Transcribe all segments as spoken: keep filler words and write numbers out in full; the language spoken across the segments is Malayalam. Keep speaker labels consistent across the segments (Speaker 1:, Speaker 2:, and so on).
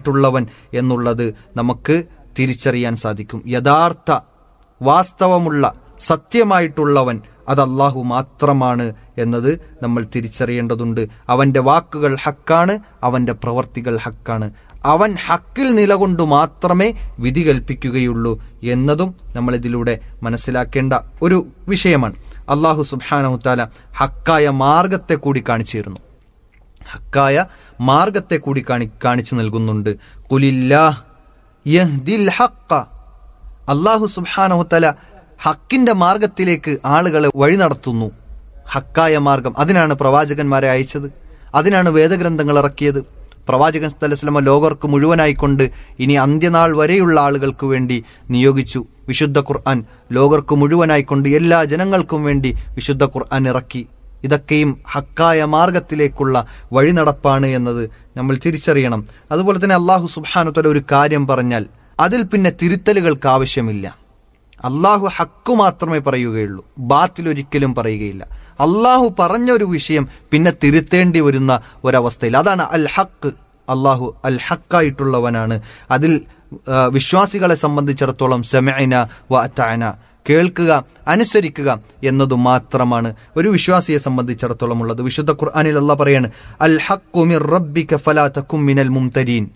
Speaker 1: ഹക്കായിട്ടുള്ളവൻ എന്നുള്ളത് നമുക്ക് തിരിച്ചറിയാൻ സാധിക്കും. യഥാർത്ഥ വാസ്തവമുള്ള സത്യമായിട്ടുള്ളവൻ അത് അല്ലാഹു മാത്രമാണ് എന്നത് നമ്മൾ തിരിച്ചറിയേണ്ടതുണ്ട്. അവന്റെ വാക്കുകൾ ഹക്കാണ്, അവന്റെ പ്രവർത്തികൾ ഹക്കാണ്. അവൻ ഹക്കിൽ നിലകൊണ്ടു മാത്രമേ വിധി കൽപ്പിക്കുകയുള്ളൂ എന്നതും നമ്മൾ ഇതിലൂടെ മനസ്സിലാക്കേണ്ട ഒരു വിഷയമാണ്. അല്ലാഹു സുബ്ഹാനഹു തആല ഹക്കായ മാർഗത്തെ കൂടി കാണിച്ചു തരുന്നു. ഹക്കായ മാർഗത്തെ കൂടി കാണി കാണിച്ചു നൽകുന്നുണ്ട്. ഖുലില്ലാഹ് യഹ്ദിൽ ഹഖ്ഖ. അല്ലാഹു സുബ്ഹാനഹു തആല ഹക്കിന്റെ മാർഗത്തിലേക്ക് ആളുകളെ വഴി നടത്തുന്നു. ഹക്കായ മാർഗം, അതിനാണ് പ്രവാചകന്മാരെ അയച്ചത്, അതിനാണ് വേദഗ്രന്ഥങ്ങൾ ഇറക്കിയത്. പ്രവാചകൻ സല്ലല്ലാഹു അലൈഹി വസല്ലം ലോകർക്ക് മുഴുവനായിക്കൊണ്ട് ഇനി അന്ത്യനാൾ വരെയുള്ള ആളുകൾക്ക് വേണ്ടി നിയോഗിച്ചു. വിശുദ്ധ ഖുർആൻ ലോകർക്ക് മുഴുവനായിക്കൊണ്ട് എല്ലാ ജനങ്ങൾക്കും വേണ്ടി വിശുദ്ധ ഖുർആൻ ഇറക്കി. ഇതൊക്കെയും ഹക്കായ മാർഗത്തിലേക്കുള്ള വഴി നടപ്പാണ് എന്നത് നമ്മൾ തിരിച്ചറിയണം. അതുപോലെ തന്നെ അല്ലാഹു സുബ്ഹാനഹു വ തആല ഒരു കാര്യം പറഞ്ഞാൽ അതിൽ പിന്നെ തിരുത്തലുകൾക്ക് ആവശ്യമില്ല. അല്ലാഹു ഹക്ക് മാത്രമേ പറയുകയുള്ളൂ, ബാത്തിൽ ഒരിക്കലും പറയുകയില്ല. അല്ലാഹു പറഞ്ഞൊരു വിഷയം പിന്നെ തിരുത്തേണ്ടി വരുന്ന ഒരവസ്ഥയിൽ, അതാണ് അൽ ഹക്ക്. അല്ലാഹു അൽ ഹക്കായിട്ടുള്ളവനാണ്. അതിൽ വിശ്വാസികളെ സംബന്ധിച്ചിടത്തോളം സമഅന വ അതഅന, കേൾക്കുക അനുസരിക്കുക എന്നതു മാത്രമാണ് ഒരു വിശ്വാസിയെ സംബന്ധിച്ചിടത്തോളം ഉള്ളത്. വിശുദ്ധ ഖുർആനിൽ അല്ലാഹു പറയാണ്, അൽ ഹഖ്ഖു മിർ റബ്ബിക ഫലാ തകും മിനൽ മുംതരീൻ.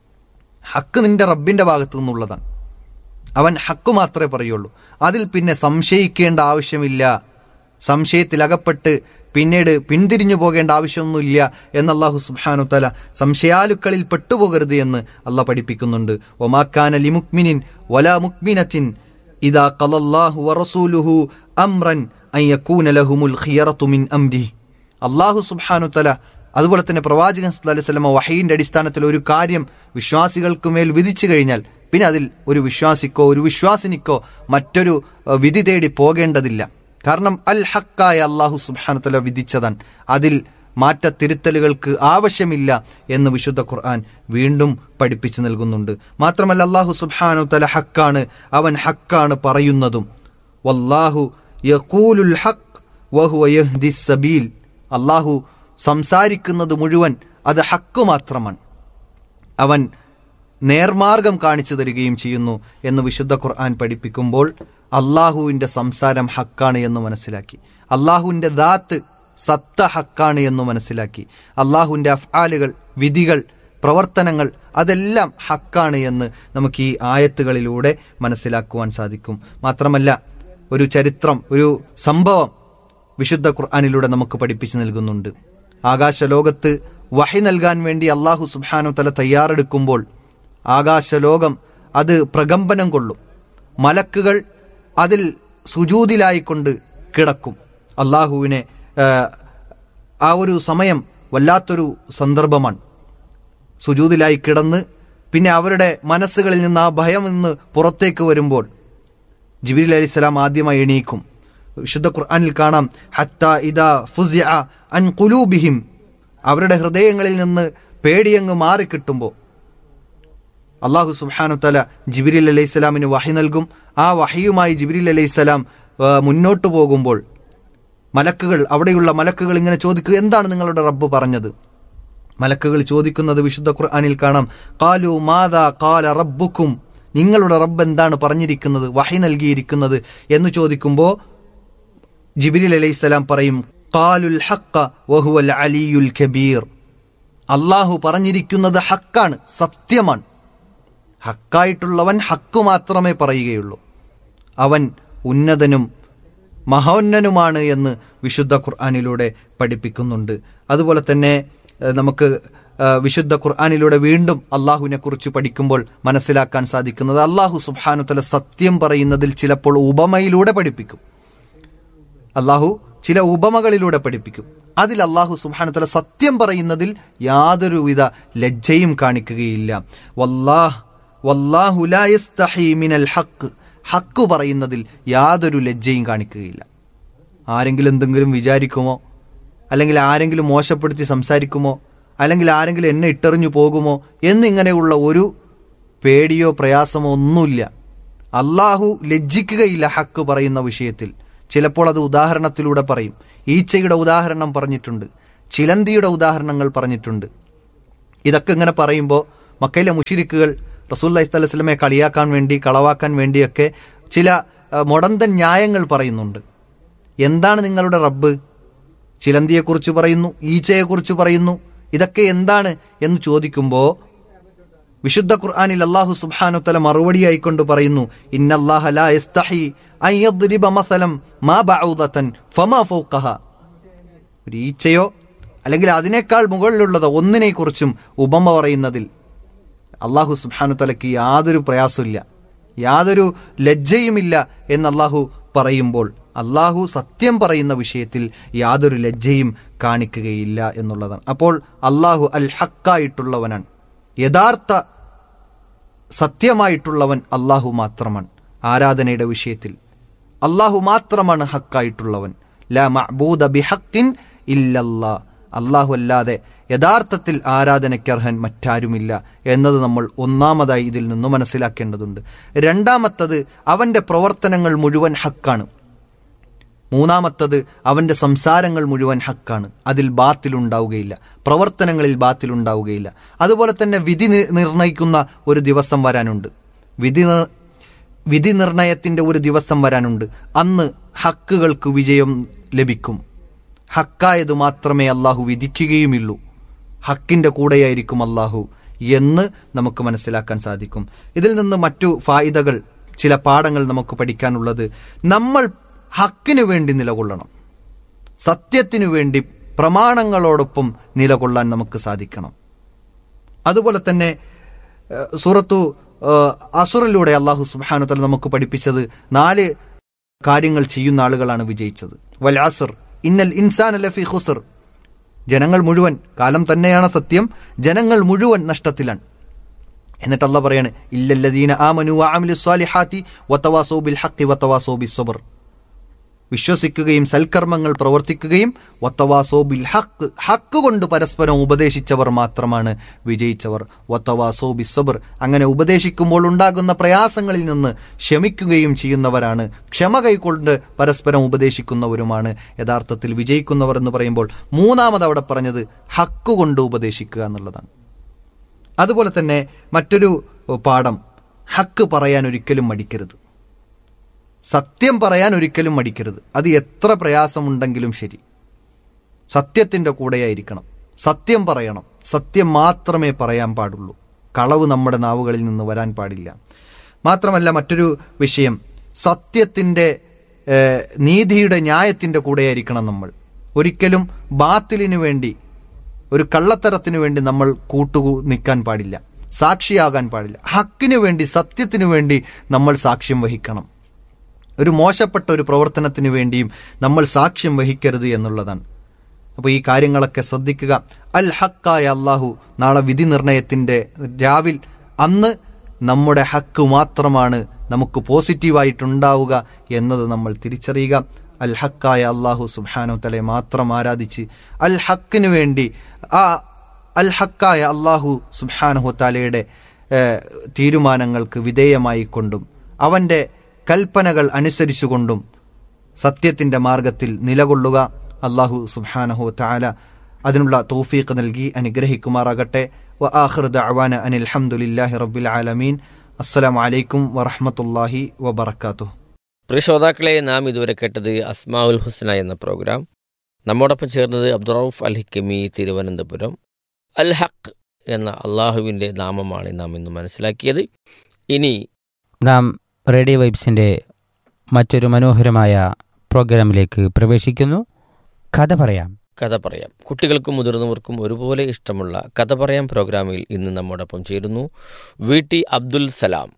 Speaker 1: ഹക്ക് നിന്റെ റബ്ബിന്റെ ഭാഗത്തു നിന്നുള്ളതാണ്. അവൻ ഹക്ക് മാത്രമേ പറയുള്ളൂ. അതിൽ പിന്നെ സംശയിക്കേണ്ട ആവശ്യമില്ല. സംശയത്തിലകപ്പെട്ട് പിന്നീട് പിന്തിരിഞ്ഞു പോകേണ്ട ആവശ്യമൊന്നുമില്ല എന്ന് അല്ലാഹു സുബ്ഹാനഹു തആല സംശയാലുക്കളിൽ പെട്ടുപോകരുത് എന്ന് അല്ലാഹു പഠിപ്പിക്കുന്നുണ്ട്. വമാ കാന ലിമുക്മിനിൻ വലാ മുക്മിനത്തിൻ ഇദാ ഖലല്ലാഹു വറസൂലുഹു അംറൻ അൻ യകൂന ലഹുമുൽ ഖിയറതു മിൻ അംരിഹി. അല്ലാഹു സുബ്ഹാനഹു തആല അതുപോലെ തന്നെ പ്രവാചകൻ സല്ലല്ലാഹു അലൈഹി വസല്ലം വഹയിന്റെ അടിസ്ഥാനത്തിൽ ഒരു കാര്യം വിശ്വാസികൾക്ക് മേൽ വിധിച്ചു കഴിഞ്ഞാൽ പിന്നെ അതിൽ ഒരു വിശ്വാസിക്കോ ഒരു വിശ്വാസിനിക്കോ മറ്റൊരു വിധി തേടി പോകേണ്ടതില്ല. കാരണം അൽ ഹക്കായ അല്ലാഹു സുബ്ഹാനഹു തആല വിധിച്ചതാണ്. അതിൽ മാറ്റത്തിരുത്തലുകൾക്ക് ആവശ്യമില്ല എന്ന് വിശുദ്ധ ഖുർആൻ വീണ്ടും പഠിപ്പിച്ചു നൽകുന്നുണ്ട്. മാത്രമല്ല അല്ലാഹു സുബ്ഹാനഹു തആല ഹക്കാണ്, അവൻ ഹക്കാണ് പറയുന്നതും. വല്ലാഹു യഖൂലുൽ ഹഖ് വഹുവ യഹ്ദിസ് സബീൽ. അല്ലാഹു സംസാരിക്കുന്നത് മുഴുവൻ അത് ഹക്ക് മാത്രമാണ്, അവൻ നേർമാർഗം കാണിച്ചു തരികയും ചെയ്യുന്നു എന്ന് വിശുദ്ധ ഖുർആൻ പഠിപ്പിക്കുമ്പോൾ അള്ളാഹുവിന്റെ സംസാരം ഹക്കാണ് എന്ന് മനസ്സിലാക്കി, അള്ളാഹുവിന്റെ ദാത്ത് സത്ത ഹക്കാണ് എന്ന് മനസ്സിലാക്കി, അള്ളാഹുവിന്റെ അഫ്ആലുകൾ വിധികൾ പ്രവർത്തനങ്ങൾ അതെല്ലാം ഹക്കാണ് എന്ന് നമുക്ക് ഈ ആയത്തുകളിലൂടെ മനസ്സിലാക്കുവാൻ സാധിക്കും. മാത്രമല്ല ഒരു ചരിത്രം, ഒരു സംഭവം വിശുദ്ധ ഖുർആനിലൂടെ നമുക്ക് പഠിപ്പിച്ചു നൽകുന്നുണ്ട്. ആകാശലോകത്ത് വഹി നൽകാൻ വേണ്ടി അല്ലാഹു സുബ്ഹാനഹു തആല തയ്യാറെടുക്കുമ്പോൾ ആകാശലോകം അത് പ്രകമ്പനം കൊള്ളും. മലക്കുകൾ അതിൽ സുജൂദിലായിക്കൊണ്ട് കിടക്കും. അള്ളാഹുവിനെ ആ ഒരു സമയം വല്ലാത്തൊരു സന്ദർഭമാണ്. സുജൂദിലായി കിടന്ന് പിന്നെ അവരുടെ മനസ്സുകളിൽ നിന്ന് ആ ഭയം നിന്ന് പുറത്തേക്ക് വരുമ്പോൾ ജിബ്രീൽ അലൈഹിസ്സലാം ആദ്യമായി എണീക്കും. വിശുദ്ധ ഖുർആനിൽ കാണാം, ഹത്താ ഇദാ ഫുസിഅ അൻ ഖുലൂബിഹിം, അവരുടെ ഹൃദയങ്ങളിൽ നിന്ന് പേടിയങ്ങ് മാറിക്കിട്ടുമ്പോൾ അല്ലാഹു സുബ്ഹാനഹു തആല ജിബ്രീൽ അലൈഹിസ്സലാമിന് വഹി നൽകും. ആ വഹിയുമായി ജിബ്രീൽ അലൈഹിസ്സലാം മുന്നോട്ട് പോകുമ്പോൾ മലക്കുകൾ, അവിടെയുള്ള മലക്കുകൾ ഇങ്ങനെ ചോദിക്കുക, എന്താണ് നിങ്ങളുടെ റബ്ബ് പറഞ്ഞത്? മലക്കുകൾ ചോദിക്കുന്നത് വിശുദ്ധ ഖുർആനിൽ കാണാം, ഖാലു മാദാ ഖാല റബ്ബുക്കും, നിങ്ങളുടെ റബ്ബ് എന്താണ് പറഞ്ഞിരിക്കുന്നത്, വഹി നൽകിയിരിക്കുന്നത് എന്ന് ചോദിക്കുമ്പോൾ ജിബ്രീൽ അലൈഹിസ്സലാം പറയും, ഖാലുൽ ഹഖ്ഖ വഹുവൽ അലിയുൽ കബീർ, അല്ലാഹു പറഞ്ഞിരിക്കുന്നത് ഹക്കാണ്, സത്യമാണ്. ഹക്കായിട്ടുള്ളവൻ ഹക്ക് മാത്രമേ പറയുകയുള്ളൂ, അവൻ ഉന്നതനും മഹോന്നനുമാണ് എന്ന് വിശുദ്ധ ഖുർആനിലൂടെ പഠിപ്പിക്കുന്നുണ്ട്. അതുപോലെ തന്നെ നമുക്ക് വിശുദ്ധ ഖുർആനിലൂടെ വീണ്ടും അള്ളാഹുവിനെ കുറിച്ച് പഠിക്കുമ്പോൾ മനസ്സിലാക്കാൻ സാധിക്കുന്നത്, അള്ളാഹു സുബ്ഹാനഹു തആല സത്യം പറയുന്നതിൽ ചിലപ്പോൾ ഉപമയിലൂടെ പഠിപ്പിക്കും. അള്ളാഹു ചില ഉപമകളിലൂടെ പഠിപ്പിക്കും. അതിൽ അള്ളാഹു സുബ്ഹാനഹു തആല സത്യം പറയുന്നതിൽ യാതൊരുവിധ ലജ്ജയും കാണിക്കുകയില്ല. വല്ലാഹ് വല്ലാഹു ലാ യസ്തഹി മിനൽ ഹഖ്, ഹക്ക് പറയുന്നതിൽ യാതൊരു ലജ്ജയും കാണിക്കുകയില്ല. ആരെങ്കിലും എന്തെങ്കിലും വിചാരിക്കുമോ, അല്ലെങ്കിൽ ആരെങ്കിലും മോശപ്പെടുത്തി സംസാരിക്കുമോ, അല്ലെങ്കിൽ ആരെങ്കിലും എന്നെ ഇട്ടെറിഞ്ഞു പോകുമോ എന്നിങ്ങനെയുള്ള ഒരു പേടിയോ പ്രയാസമോ ഒന്നുമില്ല. അള്ളാഹു ലജ്ജിക്കുകയില്ല ഹക്ക് പറയുന്ന വിഷയത്തിൽ. ചിലപ്പോൾ അത് ഉദാഹരണത്തിലൂടെ പറയും. ഈച്ചയുടെ ഉദാഹരണം പറഞ്ഞിട്ടുണ്ട്, ചിലന്തിയുടെ ഉദാഹരണങ്ങൾ പറഞ്ഞിട്ടുണ്ട്. ഇതൊക്കെ ഇങ്ങനെ പറയുമ്പോൾ മക്കയിലെ മുശ്രിക്കുകൾ റസൂലുള്ളാഹി സ്വല്ലല്ലാഹു അലൈഹി വസല്ലമയെ കളിയാക്കാൻ വേണ്ടി കളവാക്കാൻ വേണ്ടിയൊക്കെ ചില മൊടന്തൻ ന്യായങ്ങൾ പറയുന്നുണ്ട്. എന്താണ് നിങ്ങളുടെ റബ്ബ്? ചിലന്തിയെക്കുറിച്ച് പറയുന്നു, ഈച്ചയെക്കുറിച്ച് പറയുന്നു. ഇതൊക്കെ എന്താണ് എന്ന് ചോദിക്കുമ്പോൾ വിശുദ്ധ ഖുർആനിൽ അല്ലാഹു സുബ്ഹാനഹു വതആല മറുപടിയായിക്കൊണ്ട് പറയുന്നു, ഇന്നല്ലാഹ ലാ യസ്തഹി അൻ യദ്രിബ മസലൻ മാ ബഅൂദതൻ ഫമാ ഫൗഖഹ. ഒരു ഈച്ചയോ അല്ലെങ്കിൽ അതിനേക്കാൾ മുകളിലുള്ളതോ ഒന്നിനെക്കുറിച്ചും ഉപമ പറയുന്നതിൽ അല്ലാഹു സുബ്ഹാനഹു വതആലയ്ക്ക് യാതൊരു പ്രയാസമില്ല, യാതൊരു ലജ്ജയുമില്ല എന്ന് അല്ലാഹു പറയുമ്പോൾ അല്ലാഹു സത്യം പറയുന്ന വിഷയത്തിൽ യാതൊരു ലജ്ജയും കാണിക്കുകയില്ല എന്നുള്ളതാണ്. അപ്പോൾ അല്ലാഹു അൽ ഹക്കായിട്ടുള്ളവനാണ്, യഥാർത്ഥ സത്യമായിട്ടുള്ളവൻ അല്ലാഹു മാത്രമാണ്. ആരാധനയുടെ വിഷയത്തിൽ അല്ലാഹു മാത്രമാണ് ഹക്കായിട്ടുള്ളവൻ. ലാ മഅബൂദ ബിഹഖിൻ ഇല്ലല്ലാഹ്. അല്ലാഹു അല്ലാതെ യഥാർത്ഥത്തിൽ ആരാധനയ്ക്കർഹൻ മറ്റാരുമില്ല എന്നത് നമ്മൾ ഒന്നാമതായി ഇതിൽ നിന്ന് മനസ്സിലാക്കേണ്ടതുണ്ട്. രണ്ടാമത്തത്, അവൻ്റെ പ്രവർത്തനങ്ങൾ മുഴുവൻ ഹക്കാണ്. മൂന്നാമത്തത്, അവൻ്റെ സംസാരങ്ങൾ മുഴുവൻ ഹക്കാണ്, അതിൽ ബാത്തിലുണ്ടാവുകയില്ല, പ്രവർത്തനങ്ങളിൽ ബാത്തിലുണ്ടാവുകയില്ല. അതുപോലെ തന്നെ വിധി നിർണയിക്കുന്ന ഒരു ദിവസം വരാനുണ്ട്, വിധി വിധി നിർണയത്തിൻ്റെ ഒരു ദിവസം വരാനുണ്ട്. അന്ന് ഹക്കുകൾക്ക് വിജയം ലഭിക്കും. ഹക്കായത് മാത്രമേ അല്ലാഹു വിധിക്കുകയുമില്ലൂ, ഹക്കിൻ്റെ കൂടെയായിരിക്കും അല്ലാഹു എന്ന് നമുക്ക് മനസ്സിലാക്കാൻ സാധിക്കും. ഇതിൽ നിന്ന് മറ്റു ഫായിദകൾ, ചില പാഠങ്ങൾ നമുക്ക് പഠിക്കാനുള്ളത്, നമ്മൾ ഹക്കിനു വേണ്ടി നിലകൊള്ളണം, സത്യത്തിനു വേണ്ടി പ്രമാണങ്ങളോടൊപ്പം നിലകൊള്ളാൻ നമുക്ക് സാധിക്കണം. അതുപോലെ തന്നെ സൂറത്തു അസുറിലൂടെ അല്ലാഹു സുബ്ഹാനഹു വതആല നമുക്ക് പഠിപ്പിച്ചത് നാല് കാര്യങ്ങൾ ചെയ്യുന്ന ആളുകളാണ് വിജയിച്ചത്. വൽ അസ്ർ ഇന്നൽ ഇൻസാന ലഫീ ഖുസ്ർ. ജനങ്ങൾ മുഴുവൻ, കാലം തന്നെയാണ് സത്യം, ജനങ്ങൾ മുഴുവൻ നഷ്ടത്തിലാണ്. എന്നിട്ട് അല്ലാഹു പറയാണ്, ഇല്ലല്ലദീന ആമനു വഅമിലുസ് സ്വാലിഹാത്തി വതവാസൗ ബിൽ ഹഖ് വതവാസൗ ബിസ്സബ്ർ. വിശ്വസിക്കുകയും സൽക്കർമ്മങ്ങൾ പ്രവർത്തിക്കുകയും വതവാസൗ ബിൽ ഹഖ്, ഹക്ക് കൊണ്ട് പരസ്പരം ഉപദേശിച്ചവർ മാത്രമാണ് വിജയിച്ചവർ. വതവാസൗ ബിസ്സബ്ർ, അങ്ങനെ ഉപദേശിക്കുമ്പോൾ ഉണ്ടാകുന്ന പ്രയാസങ്ങളിൽ നിന്ന് ക്ഷമിക്കുകയും ചെയ്യുന്നവരാണ്, ക്ഷമ കൈക്കൊണ്ട് പരസ്പരം ഉപദേശിക്കുന്നവരുമാണ് യഥാർത്ഥത്തിൽ വിജയിക്കുന്നവർ എന്ന് പറയുമ്പോൾ മൂന്നാമത് അവിടെ പറഞ്ഞത് ഹക്ക് കൊണ്ട് ഉപദേശിക്കുക എന്നുള്ളതാണ്. അതുപോലെ തന്നെ മറ്റൊരു പാഠം, ഹക്ക് പറയാൻ ഒരിക്കലും മടിക്കരുത്, സത്യം പറയാൻ ഒരിക്കലും മടിക്കരുത്. അത് എത്ര പ്രയാസമുണ്ടെങ്കിലും ശരി, സത്യത്തിൻ്റെ കൂടെയായിരിക്കണം, സത്യം പറയണം, സത്യം മാത്രമേ പറയാൻ പാടുള്ളൂ, കളവ് നമ്മുടെ നാവുകളിൽ നിന്ന് വരാൻ പാടില്ല. മാത്രമല്ല മറ്റൊരു വിഷയം, സത്യത്തിൻ്റെ നീതിയുടെ ന്യായത്തിൻ്റെ കൂടെയായിരിക്കണം നമ്മൾ. ഒരിക്കലും ബാത്തിലിനു വേണ്ടി, ഒരു കള്ളത്തരത്തിനു വേണ്ടി നമ്മൾ കൂട്ടു നിൽക്കാൻ പാടില്ല, സാക്ഷിയാകാൻ പാടില്ല. ഹക്കിനു വേണ്ടി, സത്യത്തിനു വേണ്ടി നമ്മൾ സാക്ഷ്യം വഹിക്കണം. ഒരു മോശപ്പെട്ട ഒരു പ്രവർത്തനത്തിന് വേണ്ടിയും നമ്മൾ സാക്ഷ്യം വഹിക്കരുത് എന്നുള്ളതാണ്. അപ്പോൾ ഈ കാര്യങ്ങളൊക്കെ ശ്രദ്ധിക്കുക. അൽ ഹക്കായ അല്ലാഹു നാളെ വിധി നിർണയത്തിൻ്റെ രാവിൽ, അന്ന് നമ്മുടെ ഹക്ക് മാത്രമാണ് നമുക്ക് പോസിറ്റീവായിട്ടുണ്ടാവുക എന്നത് നമ്മൾ തിരിച്ചറിയുക. അൽ ഹക്കായ അല്ലാഹു സുബ്ഹാനഹു വതആലയെ മാത്രം ആരാധിച്ച് അൽ ഹക്കിന് വേണ്ടി, ആ അൽ ഹക്കായ അല്ലാഹു സുബ്ഹാനഹു വതആലയുടെ തീരുമാനങ്ങൾക്ക് വിധേയമായിക്കൊണ്ടും അവൻ്റെ കൽപ്പനകൾ അനുസരിച്ചുകൊണ്ടും സത്യത്തിൻ്റെ മാർഗത്തിൽ നിലകൊള്ളുക. അല്ലാഹു സുബ്ഹാനഹു വതആല അതിനുള്ള തൗഫീഖ് നൽകി അനുഗ്രഹിക്കുമാറാകട്ടെ. വ ആഖിറു ദഅവാന അനിൽ ഹംദുലില്ലാഹി റബ്ബിൽ ആലമീൻ. അസ്സലാമു അലൈക്കും വറഹ്മത്തുള്ളാഹി വബറകാതുഹു.
Speaker 2: പ്രിയ ശ്രോതാക്കളെ, നാം ഇതുവരെ കേട്ടത് അസ്മാഉൽ ഹുസ്ന എന്ന പ്രോഗ്രാം. നമ്മോടൊപ്പം ചേർന്നത് അബ്ദുറൌഫ് അൽ ഹിക്കമി, തിരുവനന്തപുരം. അൽ ഹഖ് എന്ന അള്ളാഹുവിൻ്റെ നാമമാണ് നാം ഇന്ന് മനസ്സിലാക്കിയത്. ഇനി
Speaker 3: നാം റേഡിയോ വൈബ്സിൻ്റെ മറ്റൊരു മനോഹരമായ പ്രോഗ്രാമിലേക്ക് പ്രവേശിക്കുന്നു. കഥ പറയാം.
Speaker 2: കഥ പറയാം. കുട്ടികൾക്കും മുതിർന്നവർക്കും ഒരുപോലെ ഇഷ്ടമുള്ള കഥ പറയാം പ്രോഗ്രാമിൽ ഇന്ന് നമ്മോടൊപ്പം ചേരുന്നു വി ടി അബ്ദുൽ സലാം.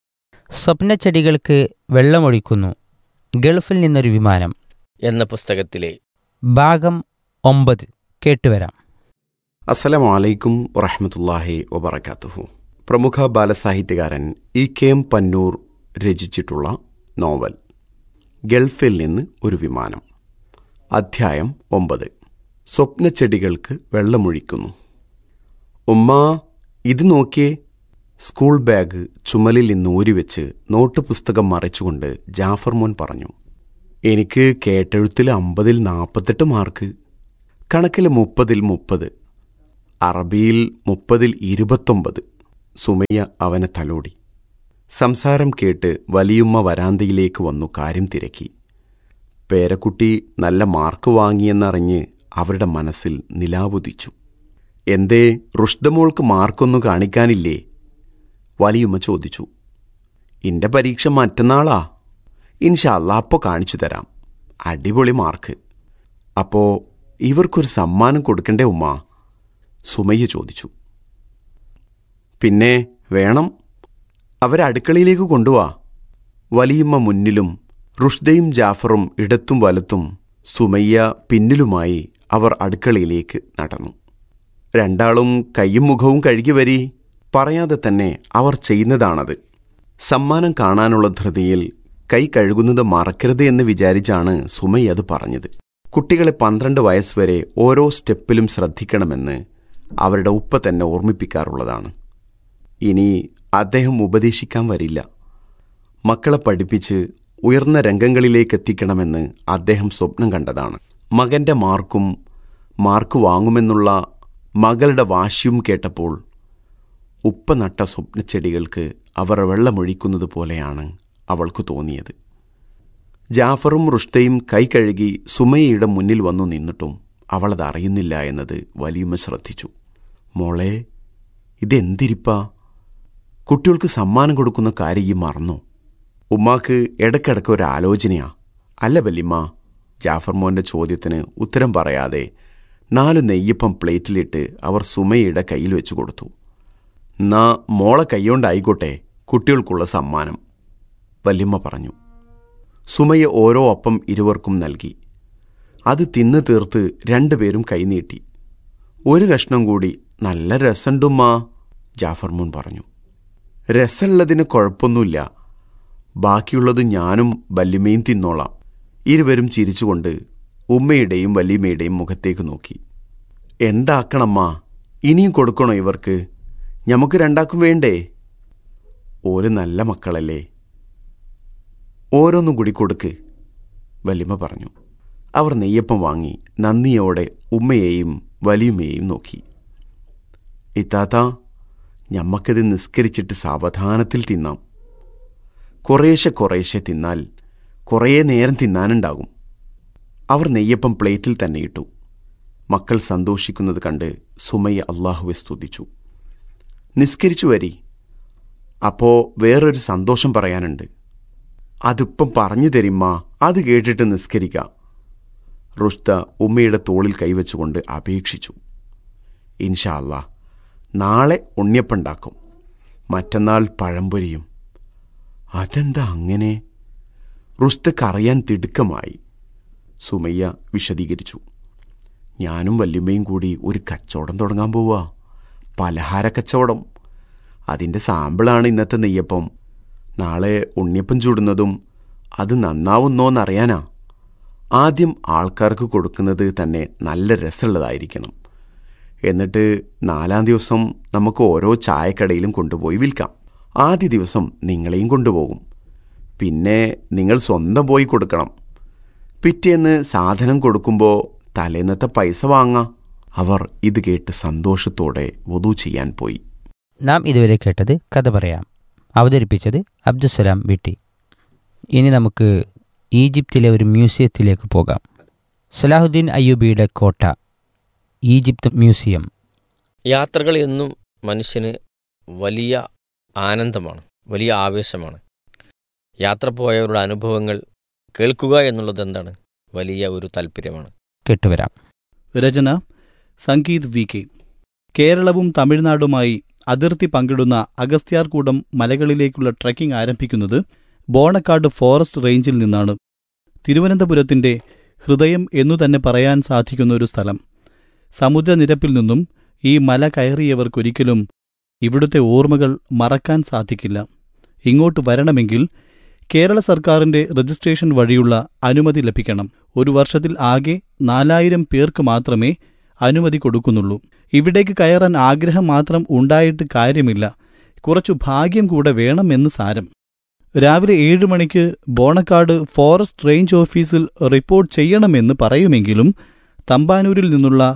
Speaker 3: സ്വപ്നച്ചെടികൾക്ക് വെള്ളമൊഴിക്കുന്നു, ഗൾഫിൽ നിന്നൊരു വിമാനം
Speaker 2: എന്ന പുസ്തകത്തിലെ
Speaker 3: ഭാഗം ഒമ്പത് കേട്ടുവരാം.
Speaker 4: അസ്സലാമു അലൈക്കും വറഹ്മത്തുള്ളാഹി വബറകാതുഹു. പ്രമുഖ ബാലസാഹിത്യകാരൻ E K M Pannur രചിച്ചിട്ടുള്ള novel ഗൾഫിൽ നിന്ന് ഒരു വിമാനം. അധ്യായം ഒമ്പത്. സ്വപ്നച്ചെടികൾക്ക് വെള്ളമൊഴിക്കുന്നു. ഉമ്മാ, ഇത് നോക്കിയേ. സ്കൂൾ ബാഗ് ചുമലിൽ നിന്ന് ഊരിവെച്ച് നോട്ട് പുസ്തകം മറിച്ചുകൊണ്ട് ജാഫർ മോൻ പറഞ്ഞു. എനിക്ക് കേട്ടെഴുത്തിൽ അമ്പതിൽ നാൽപ്പത്തെട്ട് മാർക്ക്, കണക്കിൽ മുപ്പതിൽ മുപ്പത്, അറബിയിൽ മുപ്പതിൽ ഇരുപത്തൊമ്പത്. സുമയ്യ അവനെ തലോടി. സംസാരം കേട്ട് വലിയുമ്മ വരാന്തയിലേക്ക് വന്നു കാര്യം തിരക്കി. പേരക്കുട്ടി നല്ല മാർക്ക് വാങ്ങിയെന്നറിഞ്ഞ് അവരുടെ മനസ്സിൽ നിലാവുദിച്ചു. എന്തേ, റുഷ്ദമോൾക്ക് മാർക്കൊന്നു കാണിക്കാനില്ലേ? വലിയുമ്മ ചോദിച്ചു. ഇന്റെ പരീക്ഷ മറ്റന്നാളാ. ഇൻഷാ അല്ലാ, അപ്പോൾ കാണിച്ചു തരാം. അടിപൊളി മാർക്ക്. അപ്പോ ഇവർക്കൊരു സമ്മാനം കൊടുക്കണ്ടേ ഉമ്മ? സുമയ്യ ചോദിച്ചു. പിന്നെ വേണം. അവരെ അടുക്കളയിലേക്ക് കൊണ്ടുവാ. വലിയുമ്മ മുന്നിലും റുഷ്ദയും ജാഫറും ഇടത്തും വലത്തും സുമയ്യ പിന്നിലുമായി അവർ അടുക്കളയിലേക്ക് നടന്നു. രണ്ടാളും കയ്യും മുഖവും കഴുകി വരി. പറയാതെ തന്നെ അവർ ചെയ്യുന്നതാണത്. സമ്മാനം കാണാനുള്ള ധൃതിയിൽ കൈ കഴുകുന്നത് മറക്കരുത് എന്ന് വിചാരിച്ചാണ് സുമയ്യ അത് പറഞ്ഞത്. കുട്ടികളെ പന്ത്രണ്ട് വയസ്സുവരെ ഓരോ സ്റ്റെപ്പിലും ശ്രദ്ധിക്കണമെന്ന് അവരുടെ ഉപ്പ തന്നെ ഓർമ്മിപ്പിക്കാറുള്ളതാണ്. ഇനി അദ്ദേഹം ഉപദേശിക്കാൻ വരില്ല. മക്കളെ പഠിപ്പിച്ച് ഉയർന്ന രംഗങ്ങളിലേക്ക് എത്തിക്കണമെന്ന് അദ്ദേഹം സ്വപ്നം കണ്ടതാണ്. മകന്റെ മാർക്കും മാർക്ക് വാങ്ങുമെന്നുള്ള മകളുടെ വാശിയും കേട്ടപ്പോൾ ഉപ്പ നട്ട സ്വപ്നച്ചെടികൾക്ക് അവർ വെള്ളമൊഴിക്കുന്നത് പോലെയാണ് അവൾക്ക് തോന്നിയത്. ജാഫറും റുഷ്ദയും കൈ കഴുകി സുമയ്യയുടെ മുന്നിൽ വന്നു നിന്നിട്ടും അവളത് അറിയുന്നില്ല എന്നത് വലിയമ്മ ശ്രദ്ധിച്ചു. മോളെ, ഇതെന്തിരിപ്പാ? കുട്ടികൾക്ക് സമ്മാനം കൊടുക്കുന്ന കാര്യം മറന്നോ? ഉമ്മാക്ക് ഇടയ്ക്കിടയ്ക്ക് ഒരു ആലോചനയാ. അല്ല വല്യമ്മ? ജാഫർ മോന്റെ ചോദ്യത്തിന് ഉത്തരം പറയാതെ നാലു നെയ്യപ്പം പ്ലേറ്റിലിട്ട് അവർ സുമയ്യയുടെ കയ്യിൽ വെച്ചു കൊടുത്തു. എന്നാ മോളെ കൈകൊണ്ടായിക്കോട്ടെ കുട്ടികൾക്കുള്ള സമ്മാനം, വല്യമ്മ പറഞ്ഞു. സുമയ്യ ഓരോ അപ്പം ഇരുവർക്കും നൽകി. അത് തിന്ന് തീർത്ത് രണ്ടുപേരും കൈനീട്ടി. ഒരു കഷ്ണം കൂടി. നല്ല രസമുണ്ടുമ്മാ, ജാഫർ മോൻ പറഞ്ഞു. രസമുള്ളതിന് കുഴപ്പമൊന്നുമില്ല. ബാക്കിയുള്ളത് ഞാനും വല്യമ്മയും തിന്നോളാം. ഇരുവരും ചിരിച്ചുകൊണ്ട് ഉമ്മയുടെയും വല്യമ്മയുടെയും മുഖത്തേക്ക് നോക്കി. എന്താക്കണമ്മ? ഇനിയും കൊടുക്കണോ ഇവർക്ക്? ഞമ്മക്ക് രണ്ടാക്കും വേണ്ടേ? ഓര് നല്ല മക്കളല്ലേ, ഓരോന്നും കൂടി കൊടുക്ക്, വല്യമ്മ പറഞ്ഞു. അവർ നെയ്യപ്പം വാങ്ങി നന്ദിയോടെ ഉമ്മയെയും വലിയമ്മയെയും നോക്കി. ഇത്താത്ത, ഞമ്മക്കിത് നിസ്കരിച്ചിട്ട് സാവധാനത്തിൽ തിന്നാം. കുറേശ്ശെ കുറേശ്ശെ തിന്നാൽ കുറേ നേരം തിന്നാനുണ്ടാകും. അവർ നെയ്യപ്പം പ്ലേറ്റിൽ തന്നെ ഇട്ടു. മക്കൾ സന്തോഷിക്കുന്നത് കണ്ട് സുമയ്യ അള്ളാഹുവെ സ്തുതിച്ചു. നിസ്കരിച്ചു വരി. അപ്പോ വേറൊരു സന്തോഷം പറയാനുണ്ട്. അതിപ്പം പറഞ്ഞു തരിമ്മ, അത് കേട്ടിട്ട് നിസ്കരിക്കാം. റുഷ്ദ ഉമ്മയുടെ തോളിൽ കൈവച്ചുകൊണ്ട് അപേക്ഷിച്ചു. ഇൻഷാ അല്ലാ, നാളെ ഉണ്ണിയപ്പുണ്ടാക്കും, മറ്റന്നാൾ പഴംപൊരിയും. അതെന്താ അങ്ങനെ? റുഷ്ദക്ക് അറിയാൻ തിടുക്കമായി. സുമയ്യ വിശദീകരിച്ചു. ഞാനും വല്യമ്മയും കൂടി ഒരു കച്ചവടം തുടങ്ങാൻ പോവാ. പലഹാര കച്ചവടം. അതിൻ്റെ സാമ്പിളാണ് ഇന്നത്തെ നെയ്യപ്പം. നാളെ ഉണ്ണിയപ്പം ചൂടുന്നതും അത് നന്നാവുന്നോന്നറിയാനാ. ആദ്യം ആൾക്കാർക്ക് കൊടുക്കുന്നത് തന്നെ നല്ല രസമുള്ളതായിരിക്കണം. എന്നിട്ട് നാലാം ദിവസം നമുക്ക് ഓരോ ചായക്കടയിലും കൊണ്ടുപോയി വിൽക്കാം. ആദ്യ ദിവസം നിങ്ങളെയും കൊണ്ടുപോകും. പിന്നെ നിങ്ങൾ സ്വന്തം പോയി കൊടുക്കണം. പിറ്റേന്ന് സാധനം കൊടുക്കുമ്പോൾ തലേന്നത്തെ പൈസ വാങ്ങാം. അവർ ഇത് കേട്ട് സന്തോഷത്തോടെ വുദു ചെയ്യാൻ പോയി.
Speaker 3: നാം ഇതുവരെ കേട്ടത് കഥ പറയാം. അവതരിപ്പിച്ചത് അബ്ദുസലാം വീട്ടി. ഇനി നമുക്ക് ഈജിപ്തിലെ ഒരു മ്യൂസിയത്തിലേക്ക് പോകാം. സലാഹുദ്ദീൻ അയ്യൂബിയുടെ കോട്ട, ഈജിപ്ത് മ്യൂസിയം.
Speaker 2: യാത്രകൾ എന്നും മനുഷ്യന് വലിയ ആനന്ദമാണ്, വലിയ ആവേശമാണ്. യാത്ര പോയവരുടെ അനുഭവങ്ങൾ കേൾക്കുക എന്നുള്ളത് എന്താണ്, വലിയ ഒരു താല്പര്യമാണ്.
Speaker 3: കേട്ടുവരാം.
Speaker 5: രചന സംഗീത് വി കെ. കേരളവും തമിഴ്നാടുമായി അതിർത്തി പങ്കിടുന്ന അഗസ്ത്യാർകൂടം മലകളിലേക്കുള്ള ട്രെക്കിംഗ് ആരംഭിക്കുന്നത് ബോണക്കാട് ഫോറസ്റ്റ് റേഞ്ചിൽ നിന്നാണ്. തിരുവനന്തപുരത്തിന്റെ ഹൃദയം എന്നുതന്നെ പറയാൻ സാധിക്കുന്ന ഒരു സ്ഥലം. സമുദ്രനിരപ്പിൽ നിന്നും ഈ മല കയറിയവർക്കൊരിക്കലും ഇവിടുത്തെ ഓർമ്മകൾ മറക്കാൻ സാധിക്കില്ല. ഇങ്ങോട്ട് വരണമെങ്കിൽ കേരള സർക്കാരിന്റെ രജിസ്ട്രേഷൻ വഴിയുള്ള അനുമതി ലഭിക്കണം. ഒരു വർഷത്തിൽ ആകെ നാലായിരം പേർക്ക് മാത്രമേ അനുമതി കൊടുക്കുന്നുള്ളൂ. ഇവിടേക്ക് കയറാൻ ആഗ്രഹം മാത്രം ഉണ്ടായിട്ട് കാര്യമില്ല, കുറച്ചു ഭാഗ്യം കൂടെ വേണമെന്ന് സാരം. രാവിലെ ഏഴ് മണിക്ക് ബോണക്കാട് ഫോറസ്റ്റ് റേഞ്ച് ഓഫീസിൽ റിപ്പോർട്ട് ചെയ്യണമെന്ന് പറയുമെങ്കിലും തമ്പാനൂരിൽ നിന്നുള്ള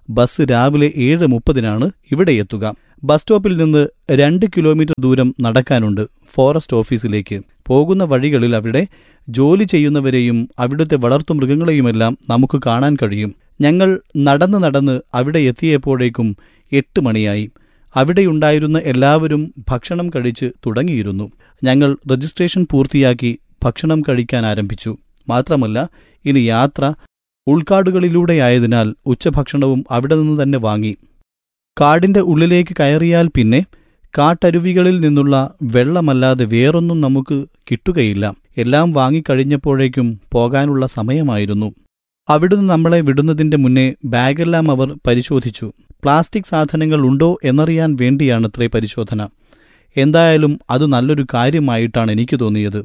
Speaker 5: ബസ് രാവിലെ ഏഴ് മുപ്പതിനാണ് ഇവിടെ എത്തുക. ബസ് സ്റ്റോപ്പിൽ നിന്ന് രണ്ട് കിലോമീറ്റർ ദൂരം നടക്കാനുണ്ട് ഫോറസ്റ്റ് ഓഫീസിലേക്ക്. പോകുന്ന വഴികളിൽ അവിടെ ജോലി ചെയ്യുന്നവരെയും അവിടുത്തെ വളർത്തുമൃഗങ്ങളെയുമെല്ലാം നമുക്ക് കാണാൻ കഴിയും. ഞങ്ങൾ നടന്ന് നടന്ന് അവിടെ എത്തിയപ്പോഴേക്കും എട്ട് മണിയായി. അവിടെയുണ്ടായിരുന്ന എല്ലാവരും ഭക്ഷണം കഴിച്ച് തുടങ്ങിയിരുന്നു. ഞങ്ങൾ രജിസ്ട്രേഷൻ പൂർത്തിയാക്കി ഭക്ഷണം കഴിക്കാൻ ആരംഭിച്ചു. മാത്രമല്ല, ഇനി യാത്ര ഉൾക്കാടുകളിലൂടെയായതിനാൽ ഉച്ചഭക്ഷണവും അവിടെ നിന്ന് തന്നെ വാങ്ങി. കാടിന്റെ ഉള്ളിലേക്ക് കയറിയാൽ പിന്നെ കാട്ടരുവികളിൽ നിന്നുള്ള വെള്ളമല്ലാതെ വേറൊന്നും നമുക്ക് കിട്ടുകയില്ല. എല്ലാം വാങ്ങിക്കഴിഞ്ഞപ്പോഴേക്കും പോകാനുള്ള സമയമായിരുന്നു. അവിടുന്ന് നമ്മളെ വിടുന്നതിന്റെ മുന്നേ ബാഗെല്ലാം അവർ പരിശോധിച്ചു. പ്ലാസ്റ്റിക് സാധനങ്ങൾ ഉണ്ടോ എന്നറിയാൻ വേണ്ടിയാണത്രേ പരിശോധന. എന്തായാലും അത് നല്ലൊരു കാര്യമായിട്ടാണ് എനിക്ക് തോന്നിയത്.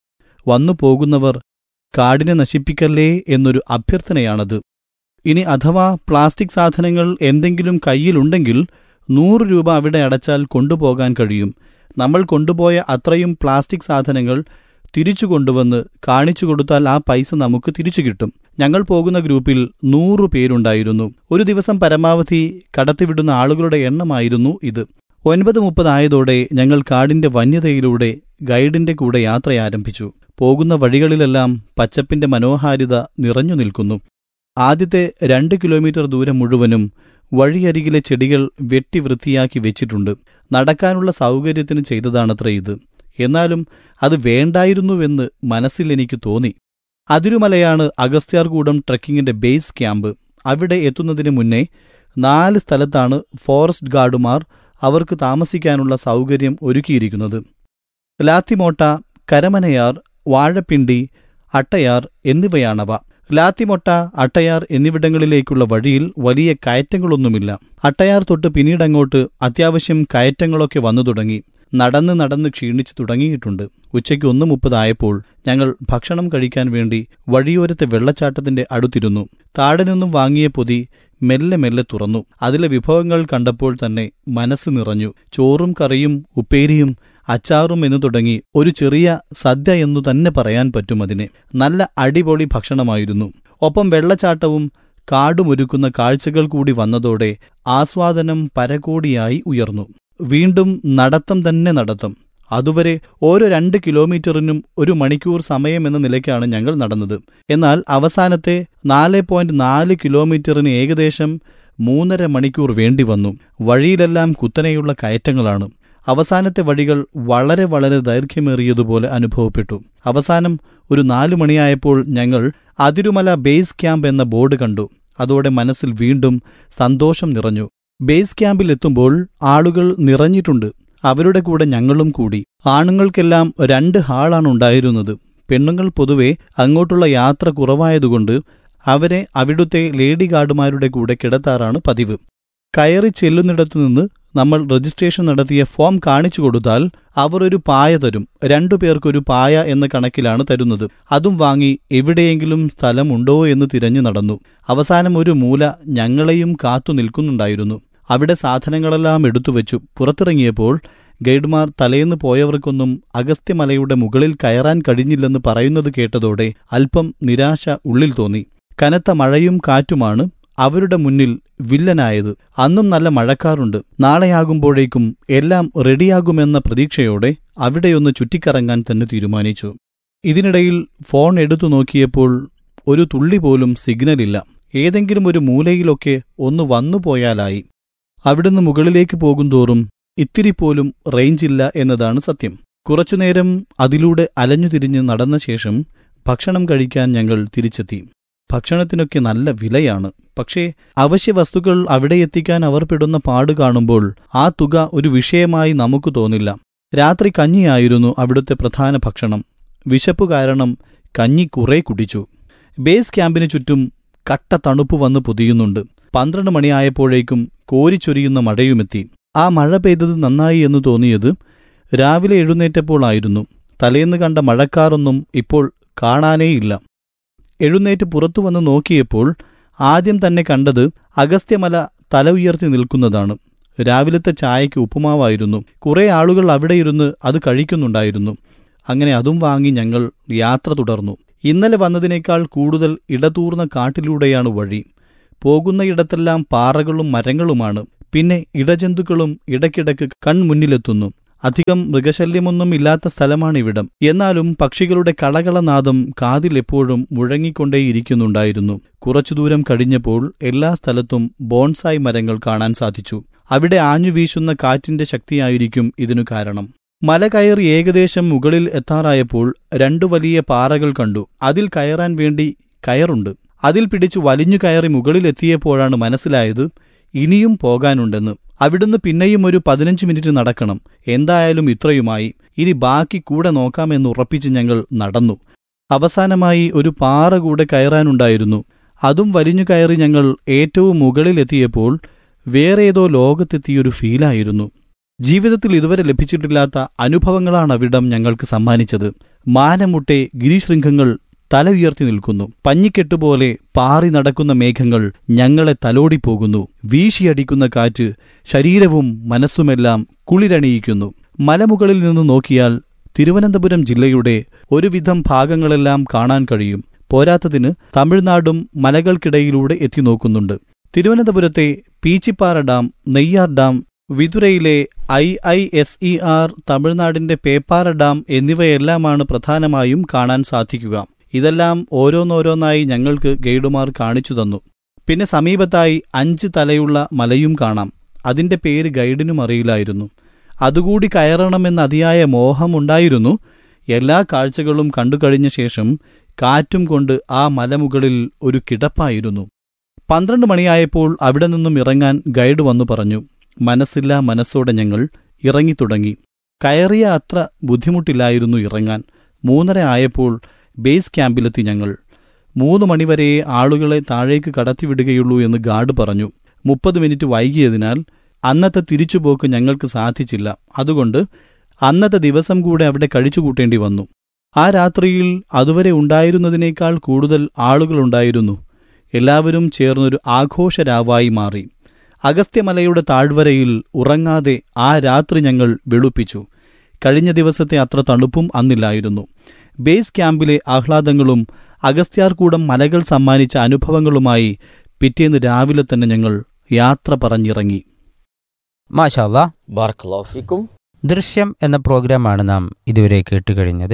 Speaker 5: വന്നു പോകുന്നവർ കാടിനെ നശിപ്പിക്കല്ലേ എന്നൊരു അഭ്യർത്ഥനയാണത്. ഇനി അഥവാ പ്ലാസ്റ്റിക് സാധനങ്ങൾ എന്തെങ്കിലും കയ്യിലുണ്ടെങ്കിൽ നൂറ് രൂപ അവിടെ അടച്ചാൽ കൊണ്ടുപോകാൻ കഴിയും. നമ്മൾ കൊണ്ടുപോയ അത്രയും പ്ലാസ്റ്റിക് സാധനങ്ങൾ തിരിച്ചു കൊണ്ടുവന്ന് കാണിച്ചു കൊടുത്താൽ ആ പൈസ നമുക്ക് തിരിച്ചു കിട്ടും. ഞങ്ങൾ പോകുന്ന ഗ്രൂപ്പിൽ നൂറു പേരുണ്ടായിരുന്നു. ഒരു ദിവസം പരമാവധി കടത്തിവിടുന്ന ആളുകളുടെ എണ്ണമായിരുന്നു ഇത്. ഒൻപത് മുപ്പതായതോടെ ഞങ്ങൾ കാടിന്റെ വന്യതയിലൂടെ ഗൈഡിന്റെ കൂടെ യാത്ര ആരംഭിച്ചു. പോകുന്ന വഴികളിലെല്ലാം പച്ചപ്പിന്റെ മനോഹാരിത നിറഞ്ഞു നിൽക്കുന്നു. ആദ്യത്തെ രണ്ട് കിലോമീറ്റർ ദൂരം മുഴുവനും വഴിയരികിലെ ചെടികൾ വെട്ടി വൃത്തിയാക്കി വെച്ചിട്ടുണ്ട്. നടക്കാനുള്ള സൗകര്യത്തിന് ചെയ്തതാണത്രേ ഇത്. എന്നാലും അത് വേണ്ടായിരുന്നുവെന്ന് മനസ്സിൽ എനിക്ക് തോന്നി. അതിരുമലയാണ് അഗസ്ത്യാർകൂടം ട്രക്കിങ്ങിന്റെ ബേസ് ക്യാമ്പ്. അവിടെ എത്തുന്നതിന് മുന്നേ നാല് സ്ഥലത്താണ് ഫോറസ്റ്റ് ഗാർഡുമാർ അവർക്ക് താമസിക്കാനുള്ള സൗകര്യം ഒരുക്കിയിരിക്കുന്നത്. ലാത്തിമോട്ട, കരമനയാർ, വാഴപ്പിണ്ടി, അട്ടയാർ എന്നിവയാണവ. ലാത്തിമൊട്ട, അട്ടയാർ എന്നിവിടങ്ങളിലേക്കുള്ള വഴിയിൽ വലിയ കയറ്റങ്ങളൊന്നുമില്ല. അട്ടയാർ തൊട്ട് പിന്നീടങ്ങോട്ട് അത്യാവശ്യം കയറ്റങ്ങളൊക്കെ വന്നു തുടങ്ങി. നടന്ന് നടന്ന് ക്ഷീണിച്ചു തുടങ്ങിയിട്ടുണ്ട്. ഉച്ചയ്ക്ക് ഒന്ന് മുപ്പതായപ്പോൾ ഞങ്ങൾ ഭക്ഷണം കഴിക്കാൻ വേണ്ടി വഴിയോരത്തെ വെള്ളച്ചാട്ടത്തിന്റെ അടുത്തിരുന്നു. താഴെ നിന്നും വാങ്ങിയ പൊതി മെല്ലെ മെല്ലെ തുറന്നു. അതിലെ വിഭവങ്ങൾ കണ്ടപ്പോൾ തന്നെ മനസ്സ് നിറഞ്ഞു. ചോറും കറിയും ഉപ്പേരിയും അച്ചാറും എന്നു തുടങ്ങി ഒരു ചെറിയ സദ്യ എന്നു തന്നെ പറയാൻ പറ്റും അതിനെ. നല്ല അടിപൊളി ഭക്ഷണമായിരുന്നു. ഒപ്പം വെള്ളച്ചാട്ടവും കാടുമൊരുക്കുന്ന കാഴ്ചകൾ കൂടി വന്നതോടെ ആസ്വാദനം പരകോടിയായി ഉയർന്നു. വീണ്ടും നടത്തം തന്നെ നടത്തം. അതുവരെ ഓരോ രണ്ട് കിലോമീറ്ററിനും ഒരു മണിക്കൂർ സമയമെന്ന നിലയ്ക്കാണ് ഞങ്ങൾ നടന്നത്. എന്നാൽ അവസാനത്തെ നാല് പോയിന്റ് നാല് കിലോമീറ്ററിന് ഏകദേശം മൂന്നര മണിക്കൂർ വേണ്ടി വന്നു. വഴിയിലെല്ലാം കുത്തനെയുള്ള കയറ്റങ്ങളാണ്. അവസാനത്തെ വഴികൾ വളരെ വളരെ ദൈർഘ്യമേറിയതുപോലെ അനുഭവപ്പെട്ടു. അവസാനം ഒരു നാലു മണിയായപ്പോൾ ഞങ്ങൾ അതിരുമല ബേസ് ക്യാമ്പ് എന്ന ബോർഡ് കണ്ടു. അതോടെ മനസ്സിൽ വീണ്ടും സന്തോഷം നിറഞ്ഞു. ബേസ് ക്യാമ്പിൽ എത്തുമ്പോൾ ആളുകൾ നിറഞ്ഞിട്ടുണ്ട്. അവരുടെ കൂടെ ഞങ്ങളും കൂടി. ആണുങ്ങൾക്കെല്ലാം രണ്ട് ഹാളാണ് ഉണ്ടായിരുന്നത്. പെണ്ണുങ്ങൾ പൊതുവെ അങ്ങോട്ടുള്ള യാത്ര കുറവായതുകൊണ്ട് അവരെ അവിടുത്തെ ലേഡി ഗാർഡുമാരുടെ കൂടെ കിടത്താറാണ് പതിവ്. കയറി ചെല്ലുന്നിടത്തുനിന്ന് നമ്മൾ രജിസ്ട്രേഷൻ നടത്തിയ ഫോം കാണിച്ചു കൊടുത്താൽ അവർ ഒരു പായ തരും. രണ്ടു പേർക്കൊരു പായ എന്ന കണക്കിലാണ് തരുന്നത്. അതും വാങ്ങി എവിടെയെങ്കിലും സ്ഥലമുണ്ടോ എന്ന് തിരഞ്ഞു നടന്നു. അവസാനം ഒരു മൂല ഞങ്ങളെയും കാത്തു നിൽക്കുന്നുണ്ടായിരുന്നു. അവിടെ സാധനങ്ങളെല്ലാം എടുത്തുവെച്ചു. പുറത്തിറങ്ങിയപ്പോൾ ഗൈഡുമാർ തലേന്ന് പോയവർക്കൊന്നും അഗസ്ത്യമലയുടെ മുകളിൽ കയറാൻ കഴിഞ്ഞില്ലെന്ന് പറയുന്നത് കേട്ടതോടെ അല്പം നിരാശ ഉള്ളിൽ തോന്നി. കനത്ത മഴയും കാറ്റുമാണ് അവരുടെ മുന്നിൽ വില്ലനായത്. അന്നും നല്ല മഴക്കാറുണ്ട്. നാളെയാകുമ്പോഴേക്കും എല്ലാം റെഡിയാകുമെന്ന പ്രതീക്ഷയോടെ അവിടെയൊന്ന് ചുറ്റിക്കറങ്ങാൻ തന്നെ തീരുമാനിച്ചു. ഇതിനിടയിൽ ഫോൺ എടുത്തു നോക്കിയപ്പോൾ ഒരു തുള്ളി പോലും സിഗ്നലില്ല. ഏതെങ്കിലും ഒരു മൂലയിലൊക്കെ ഒന്ന് വന്നുപോയാലായി. അവിടുന്ന് മുകളിലേക്ക് പോകുന്തോറും ഇത്തിരി പോലും റേഞ്ചില്ല എന്നതാണ് സത്യം. കുറച്ചുനേരം അതിലൂടെ അലഞ്ഞുതിരിഞ്ഞ് നടന്ന ശേഷം ഭക്ഷണം കഴിക്കാൻ ഞങ്ങൾ തിരിച്ചെത്തി. ഭക്ഷണത്തിനൊക്കെ നല്ല വിലയാണ്. പക്ഷേ അവശ്യ വസ്തുക്കൾ അവിടെ എത്തിക്കാൻ അവർ പെടുന്ന പാട് കാണുമ്പോൾ ആ തുക ഒരു വിഷയമായി നമുക്ക് തോന്നില്ല. രാത്രി കഞ്ഞിയായിരുന്നു അവിടുത്തെ പ്രധാന ഭക്ഷണം. വിശപ്പു കാരണം കഞ്ഞി കുറെ കുടിച്ചു. ബേസ് ക്യാമ്പിന് ചുറ്റും കട്ട തണുപ്പ് വന്ന് പൊതിയുന്നുണ്ട്. പന്ത്രണ്ട് മണിയായപ്പോഴേക്കും കോരിച്ചൊരിയുന്ന മഴയുമെത്തി. ആ മഴ പെയ്തത് നന്നായി എന്ന് തോന്നിയത് രാവിലെ എഴുന്നേറ്റപ്പോഴായിരുന്നു. തലേന്ന് കണ്ട മഴക്കാറൊന്നും ഇപ്പോൾ കാണാനേയില്ല. എഴുന്നേറ്റ് പുറത്തു വന്ന് നോക്കിയപ്പോൾ ആദ്യം തന്നെ കണ്ടത് അഗസ്ത്യമല തല ഉയർത്തി നിൽക്കുന്നതാണ്. രാവിലത്തെ ചായയ്ക്ക് ഉപ്പുമാവായിരുന്നു. കുറേ ആളുകൾ അവിടെയിരുന്ന് അത് കഴിക്കുന്നുണ്ടായിരുന്നു. അങ്ങനെ അതും വാങ്ങി ഞങ്ങൾ യാത്ര തുടർന്നു. ഇന്നലെ വന്നതിനേക്കാൾ കൂടുതൽ ഇടതൂർന്ന കാട്ടിലൂടെയാണ് വഴി. പോകുന്നയിടത്തെല്ലാം പാറകളും മരങ്ങളുമാണ്. പിന്നെ ഇടജന്തുക്കളും ഇടയ്ക്കിടയ്ക്ക് കൺമുന്നിലെത്തുന്നു. അധികം മൃഗശല്യമൊന്നും ഇല്ലാത്ത സ്ഥലമാണിവിടം. എന്നാലും പക്ഷികളുടെ കളകളനാദം കാതിൽ എപ്പോഴും മുഴങ്ങിക്കൊണ്ടേയിരിക്കുന്നുണ്ടായിരുന്നു. കുറച്ചു ദൂരം കഴിഞ്ഞപ്പോൾ എല്ലാ സ്ഥലത്തും ബോൺസായ് മരങ്ങൾ കാണാൻ സാധിച്ചു. അവിടെ ആഞ്ഞുവീശുന്ന കാറ്റിന്റെ ശക്തിയായിരിക്കും ഇതിനു കാരണം. മല കയറി ഏകദേശം മുകളിൽ എത്താറായപ്പോൾ രണ്ടു വലിയ പാറകൾ കണ്ടു. അതിൽ കയറാൻ വേണ്ടി കയറുണ്ട്. അതിൽ പിടിച്ചു വലിഞ്ഞു കയറി മുകളിലെത്തിയപ്പോഴാണ് മനസ്സിലായത് ഇനിയും പോകാനുണ്ടെന്ന്. അവിടുന്ന് പിന്നെയും ഒരു പതിനഞ്ച് മിനിറ്റ് നടക്കണം. എന്തായാലും ഇത്രയുമായി, ഇനി ബാക്കി കൂടെ നോക്കാമെന്ന് ഉറപ്പിച്ച് ഞങ്ങൾ നടന്നു. അവസാനമായി ഒരു പാറ കൂടെ കയറാനുണ്ടായിരുന്നു. അതും വലിഞ്ഞു കയറി ഞങ്ങൾ ഏറ്റവും മുകളിലെത്തിയപ്പോൾ വേറേതോ ലോകത്തെത്തിയൊരു ഫീലായിരുന്നു. ജീവിതത്തിൽ ഇതുവരെ ലഭിച്ചിട്ടില്ലാത്ത അനുഭവങ്ങളാണ് അവിടം ഞങ്ങൾക്ക് സമ്മാനിച്ചത്. മാനമുട്ടെ ഗിരിശൃംഗങ്ങൾ തല ഉയർത്തി നിൽക്കുന്നു. പഞ്ഞിക്കെട്ടുപോലെ പാറി നടക്കുന്ന മേഘങ്ങൾ ഞങ്ങളെ തലോടിപ്പോകുന്നു. വീശിയടിക്കുന്ന കാറ്റ് ശരീരവും മനസ്സുമെല്ലാം കുളിരണിയിക്കുന്നു. മലമുകളിൽ നിന്ന് നോക്കിയാൽ തിരുവനന്തപുരം ജില്ലയുടെ ഒരുവിധം ഭാഗങ്ങളെല്ലാം കാണാൻ കഴിയും. പോരാത്തതിന് തമിഴ്നാടും മലകൾക്കിടയിലൂടെ എത്തി നോക്കുന്നുണ്ട്. തിരുവനന്തപുരത്തെ പീച്ചിപ്പാറ dam, Neyyar dam, വിതുരയിലെ I I S E R, തമിഴ്നാടിന്റെ പേപ്പാറ ഡാം എന്നിവയെല്ലാമാണ് പ്രധാനമായും കാണാൻ സാധിക്കുക. ഇതെല്ലാം ഓരോന്നോരോന്നായി ഞങ്ങൾക്ക് ഗൈഡുമാർ കാണിച്ചു തന്നു. പിന്നെ സമീപത്തായി അഞ്ച് തലയുള്ള മലയും കാണാം. അതിന്റെ പേര് ഗൈഡിനും അറിയില്ലായിരുന്നു. അതുകൂടി കയറണമെന്ന അതിയായ മോഹമുണ്ടായിരുന്നു. എല്ലാ കാഴ്ചകളും കണ്ടുകഴിഞ്ഞ ശേഷം കാറ്റും കൊണ്ട് ആ മലമുകളിൽ ഒരു കിടപ്പായിരുന്നു. പന്ത്രണ്ട് മണിയായപ്പോൾ അവിടെ നിന്നും ഇറങ്ങാൻ ഗൈഡ് വന്നു പറഞ്ഞു. മനസ്സില്ലാ മനസ്സോടെ ഞങ്ങൾ ഇറങ്ങിത്തുടങ്ങി. കയറിയ അത്ര ബുദ്ധിമുട്ടില്ലായിരുന്നു ഇറങ്ങാൻ. മൂന്നര ആയപ്പോൾ ബേസ് ക്യാമ്പിലെത്തി ഞങ്ങൾ. മൂന്ന് മണിവരെ ആളുകളെ താഴേക്ക് കടത്തിവിടുകയുള്ളൂ എന്ന് ഗാർഡ് പറഞ്ഞു. മുപ്പത് മിനിറ്റ് വൈകിയതിനാൽ അന്നത്തെ തിരിച്ചുപോക്ക് ഞങ്ങൾക്ക് സാധിച്ചില്ല. അതുകൊണ്ട് അന്നത്തെ ദിവസം കൂടെ അവിടെ കഴിച്ചുകൂട്ടേണ്ടി വന്നു. ആ രാത്രിയിൽ അതുവരെ ഉണ്ടായിരുന്നതിനേക്കാൾ കൂടുതൽ ആളുകളുണ്ടായിരുന്നു. എല്ലാവരും ചേർന്നൊരു ആഘോഷരാവായി മാറി. അഗസ്ത്യമലയുടെ താഴ്വരയിൽ ഉറങ്ങാതെ ആ രാത്രി ഞങ്ങൾ വെളുപ്പിച്ചു. കഴിഞ്ഞ ദിവസത്തെ അത്ര തണുപ്പും അന്നില്ലായിരുന്നു. ബേസ് ക്യാമ്പിലെ ആഹ്ലാദങ്ങളും അഗസ്ത്യാർകൂടം മലകൾ സമ്മാനിച്ച അനുഭവങ്ങളുമായി പിറ്റേന്ന് രാവിലെ തന്നെ ഞങ്ങൾ യാത്ര പറഞ്ഞിറങ്ങി.
Speaker 3: മാഷാ അല്ലാഹ്,
Speaker 2: ബാറക്കല്ലാഹു ഫീക്കും.
Speaker 3: ദൃശ്യം എന്ന പ്രോഗ്രാമാണ് നാം ഇതുവരെ കേട്ടുകഴിഞ്ഞത്.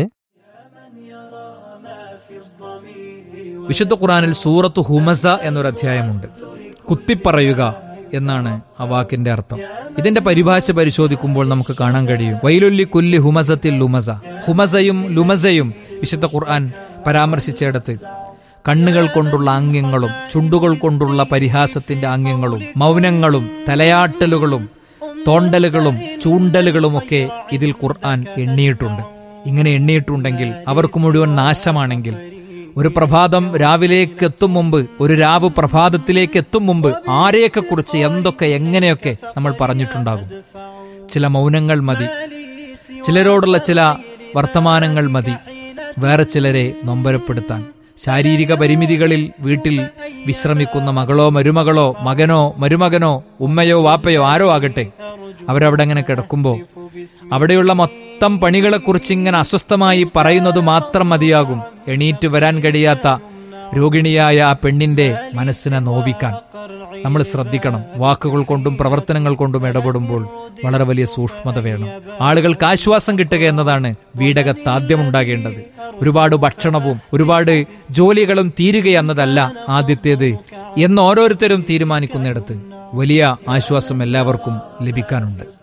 Speaker 6: വിശുദ്ധ ഖുർആനിൽ സൂറത്തു ഹുമസ എന്നൊരു അധ്യായമുണ്ട്. കുത്തിപ്പറയുക എന്നാണ് ആ വാക്കിന്റെ അർത്ഥം. ഇതിന്റെ പരിഭാഷ പരിശോധിക്കുമ്പോൾ നമുക്ക് കാണാൻ കഴിയും വൈലുല്ലി കുല്ലി ഹുമസത്തിൽ ലുമസ. ഹുമസയും ലുമസയും വിശുദ്ധ ഖുർആൻ പരാമർശിച്ചിടത്ത് കണ്ണുകൾ കൊണ്ടുള്ള ആംഗ്യങ്ങളും ചുണ്ടുകൾ കൊണ്ടുള്ള പരിഹാസത്തിന്റെ ആംഗ്യങ്ങളും മൗനങ്ങളും തലയാട്ടലുകളും തോണ്ടലുകളും ചൂണ്ടലുകളുമൊക്കെ ഇതിൽ ഖുർആൻ എണ്ണിയിട്ടുണ്ട്. ഇങ്ങനെ എണ്ണിയിട്ടുണ്ടെങ്കിൽ അവർക്ക് മുഴുവൻ നാശമാണെങ്കിൽ, ഒരു പ്രഭാതം രാവിലേക്ക് എത്തും മുമ്പ്, ഒരു രാവ് പ്രഭാതത്തിലേക്ക് എത്തും മുമ്പ് ആരെയൊക്കെ കുറിച്ച് എന്തൊക്കെ എങ്ങനെയൊക്കെ നമ്മൾ പറഞ്ഞിട്ടുണ്ടാകും. ചില മൗനങ്ങൾ മതി, ചിലരോടുള്ള ചില വർത്തമാനങ്ങൾ മതി വേറെ ചിലരെ നൊമ്പരപ്പെടുത്താൻ. ശാരീരിക പരിമിതികളിൽ വീട്ടിൽ വിശ്രമിക്കുന്ന മകളോ മരുമകളോ മകനോ മരുമകനോ ഉമ്മയോ വാപ്പയോ ആരോ ആകട്ടെ, അവരവിടെ അങ്ങനെ കിടക്കുമ്പോൾ അവിടെയുള്ള മൊത്തം പണികളെക്കുറിച്ച് ഇങ്ങനെ അസ്വസ്ഥമായി പറയുന്നത് മാത്രം മതിയാകും എണീറ്റ് വരാൻ കഴിയാത്ത രോഗിണിയായ ആ പെണ്ണിന്റെ മനസ്സിനെ നോവിക്കാൻ. നമ്മൾ ശ്രദ്ധിക്കണം. വാക്കുകൾ കൊണ്ടും പ്രവർത്തനങ്ങൾ കൊണ്ടും ഇടപെടുമ്പോൾ വളരെ വലിയ സൂക്ഷ്മത വേണം. ആളുകൾക്ക് ആശ്വാസം കിട്ടുക എന്നതാണ് വീടകത്ത് ആദ്യം ഉണ്ടാകേണ്ടത്. ഒരുപാട് ഭക്ഷണവും ഒരുപാട് ജോലികളും തീരുക എന്നതല്ല ആദ്യത്തേത് എന്ന് ഓരോരുത്തരും തീരുമാനിക്കുന്നിടത്ത് വലിയ ആശ്വാസം എല്ലാവർക്കും ലഭിക്കാനുണ്ട്.